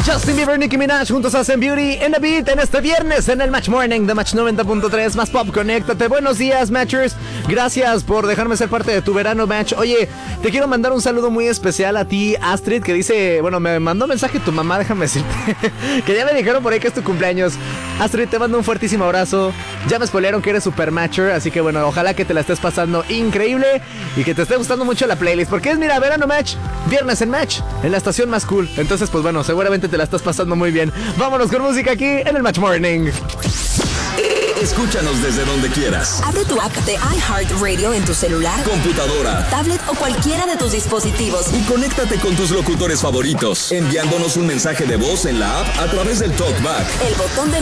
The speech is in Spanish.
Justin Bieber, Nicki Minaj juntos hacen Beauty in the Beat en este viernes en el Match Morning de Match 90.3 más Pop. Conéctate. Buenos días, Matchers. Gracias por dejarme ser parte de tu verano, Match. Oye, te quiero mandar un saludo muy especial a ti, Astrid, que dice, bueno, me mandó mensaje tu mamá, déjame decirte, que ya me dijeron por ahí que es tu cumpleaños. Astrid, te mando un fuertísimo abrazo. Ya me spoilearon que eres super matcher, así que bueno, ojalá que te la estés pasando increíble y que te esté gustando mucho la playlist, porque es, mira, verano Match, viernes en Match, en la estación más cool. Entonces, pues bueno, seguramente te la estás pasando muy bien. Vámonos con música aquí en el Match Morning. Escúchanos desde donde quieras. Abre tu app de iHeartRadio en tu celular, computadora, tablet o cualquiera de tus dispositivos. Y conéctate con tus locutores favoritos, enviándonos un mensaje de voz en la app a través del TalkBack. El botón de